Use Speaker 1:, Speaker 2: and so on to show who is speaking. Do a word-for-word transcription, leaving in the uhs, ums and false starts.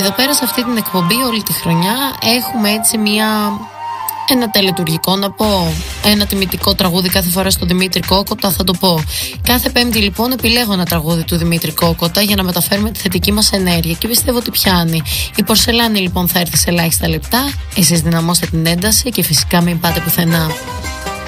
Speaker 1: Εδώ πέρα σε αυτή την εκπομπή όλη τη χρονιά έχουμε έτσι μια... ένα τελετουργικό, να πω, ένα τιμητικό τραγούδι κάθε φορά στον Δημήτρη Κόκοτα, θα το πω. Κάθε Πέμπτη λοιπόν επιλέγω ένα τραγούδι του Δημήτρη Κόκοτα για να μεταφέρουμε τη θετική μας ενέργεια και πιστεύω ότι πιάνει. Η Πορσελάνη λοιπόν θα έρθει σε ελάχιστα λεπτά. Εσείς δυναμώστε την ένταση και φυσικά μην πάτε πουθενά.